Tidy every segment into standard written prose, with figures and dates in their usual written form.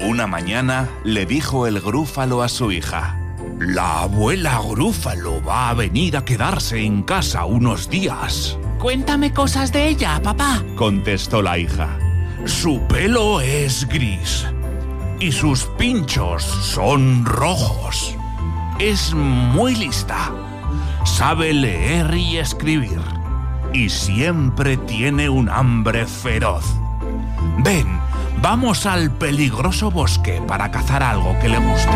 Una mañana le dijo el grúfalo a su hija: «La abuela Grúfalo va a venir a quedarse en casa unos días». «Cuéntame cosas de ella, papá», contestó la hija. «Su pelo es gris y sus pinchos son rojos. Es muy lista, sabe leer y escribir y siempre tiene un hambre feroz. Ven, vamos al peligroso bosque para cazar algo que le guste».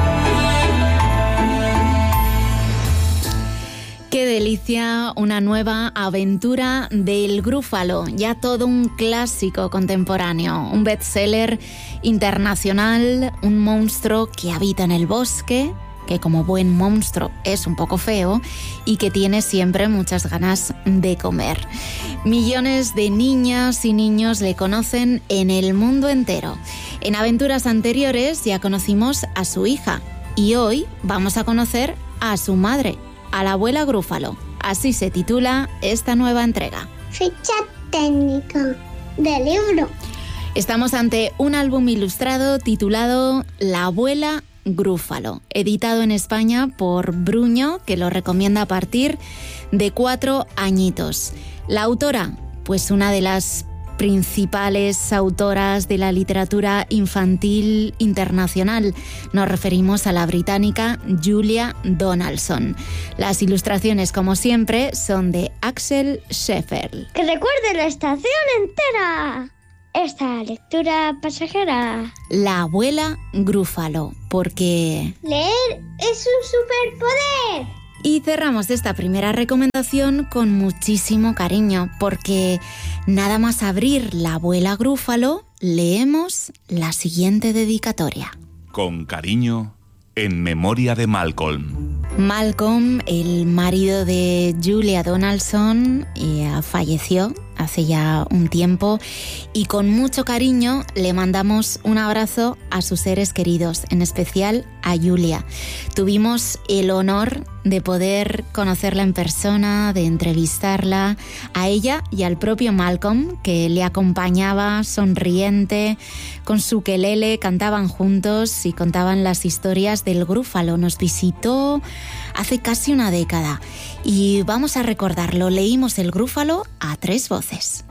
¡Qué delicia! Una nueva aventura del Grúfalo, ya todo un clásico contemporáneo, un bestseller internacional, un monstruo que habita en el bosque, que como buen monstruo es un poco feo y que tiene siempre muchas ganas de comer. Millones de niñas y niños le conocen en el mundo entero. En aventuras anteriores ya conocimos a su hija y hoy vamos a conocer a su madre, a la abuela Grúfalo. Así se titula esta nueva entrega. Ficha técnica del libro. Estamos ante un álbum ilustrado titulado La abuela Grúfalo, editado en España por Bruño, que lo recomienda a partir de 4 añitos. La autora, pues una de las principales autoras de la literatura infantil internacional. Nos referimos a la británica Julia Donaldson. Las ilustraciones, como siempre, son de Axel Scheffel. ¡Que recuerde la estación entera! Esta lectura pasajera. La abuela Grúfalo, porque leer es un superpoder. Y cerramos esta primera recomendación con muchísimo cariño, porque nada más abrir La abuela Grúfalo, leemos la siguiente dedicatoria. Con cariño, en memoria de Malcolm. Malcolm, el marido de Julia Donaldson, falleció hace ya un tiempo y con mucho cariño le mandamos un abrazo a sus seres queridos, en especial a Julia. Tuvimos el honor de poder conocerla en persona, de entrevistarla, a ella y al propio Malcolm, que le acompañaba sonriente, con su ukelele, cantaban juntos y contaban las historias del Grúfalo. Nos visitó hace casi una década y vamos a recordarlo. Leímos el Grúfalo a 3 voces.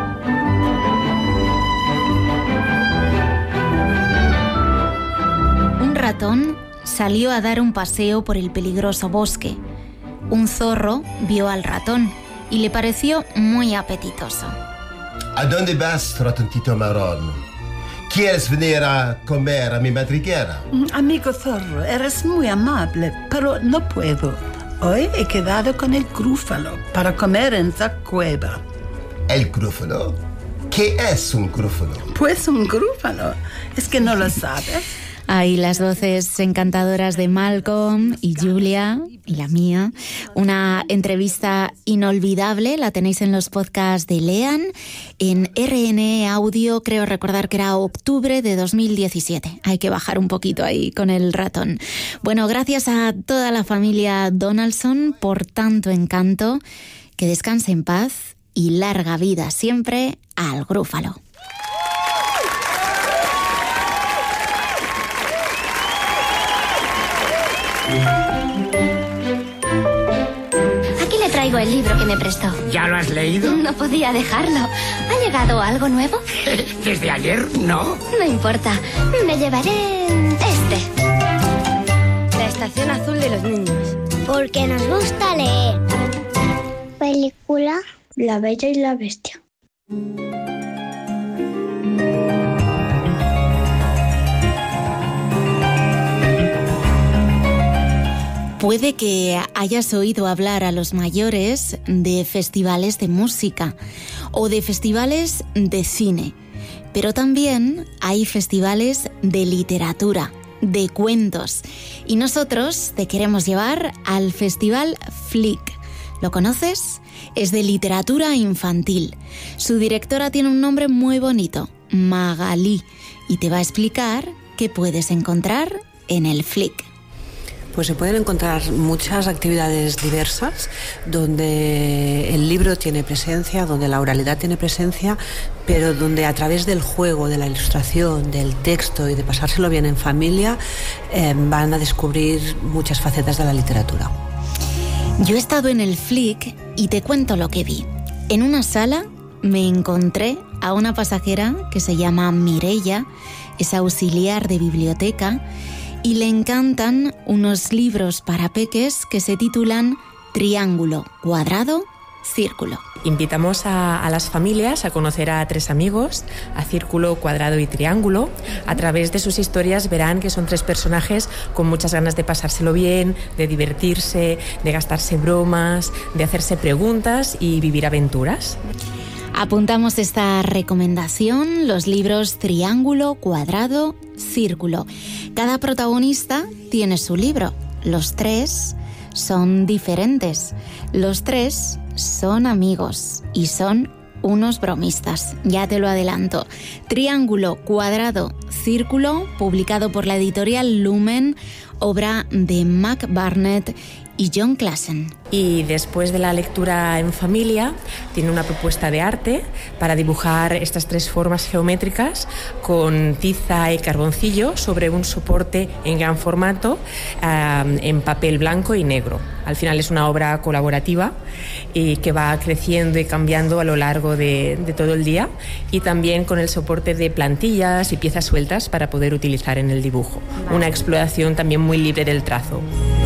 Un ratón salió a dar un paseo por el peligroso bosque. Un zorro vio al ratón y le pareció muy apetitoso. ¿A dónde vas, ratoncito marrón? ¿Quieres venir a comer a mi madriguera? Amigo zorro, eres muy amable, pero no puedo. Hoy he quedado con el Grúfalo para comer en la cueva. ¿El Grúfalo? ¿Qué es un Grúfalo? Pues un Grúfalo. ¿Es que no lo sabes? Ahí las voces encantadoras de Malcolm y Julia y la mía. Una entrevista inolvidable, la tenéis en los podcasts de Lean, en RN Audio, creo recordar que era octubre de 2017. Hay que bajar un poquito ahí con el ratón. Bueno, gracias a toda la familia Donaldson por tanto encanto. Que descanse en paz y larga vida siempre al Grúfalo. Aquí le traigo el libro que me prestó. ¿Ya lo has leído? No podía dejarlo. ¿Ha llegado algo nuevo? ¿Desde ayer? No. No importa. Me llevaré este. La estación azul de los niños. Porque nos gusta leer. Película La Bella y la Bestia. Puede que hayas oído hablar a los mayores de festivales de música o de festivales de cine, pero también hay festivales de literatura, de cuentos. Y nosotros te queremos llevar al Festival Flick. ¿Lo conoces? Es de literatura infantil. Su directora tiene un nombre muy bonito, Magalí, y te va a explicar qué puedes encontrar en el Flick. Pues se pueden encontrar muchas actividades diversas donde el libro tiene presencia, donde la oralidad tiene presencia, pero donde a través del juego, de la ilustración, del texto y de pasárselo bien en familia van a descubrir muchas facetas de la literatura. Yo he estado en el Flick y te cuento lo que vi. En una sala me encontré a una pasajera que se llama Mireia, es auxiliar de biblioteca y le encantan unos libros para peques que se titulan Triángulo, Cuadrado, Círculo. Invitamos a las familias a conocer a 3 amigos, a Círculo, Cuadrado y Triángulo. A través de sus historias verán que son 3 personajes con muchas ganas de pasárselo bien, de divertirse, de gastarse bromas, de hacerse preguntas y vivir aventuras. Apuntamos esta recomendación, los libros Triángulo, Cuadrado, Círculo. Cada protagonista tiene su libro. Los 3 son diferentes. Los 3 son amigos y son unos bromistas, ya te lo adelanto. Triángulo, Cuadrado, Círculo, publicado por la editorial Lumen, obra de Mac Barnett y John Klassen. Y después de la lectura en familia, tiene una propuesta de arte para dibujar estas 3 formas geométricas con tiza y carboncillo sobre un soporte en gran formato en papel blanco y negro. Al final es una obra colaborativa y que va creciendo y cambiando a lo largo de todo el día, y también con el soporte de plantillas y piezas sueltas para poder utilizar en el dibujo. Una exploración también muy libre del trazo.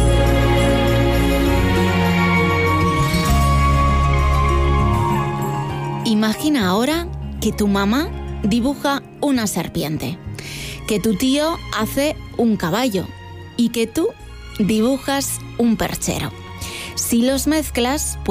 Imagina ahora que tu mamá dibuja una serpiente, que tu tío hace un caballo y que tú dibujas un perchero. Si los mezclas,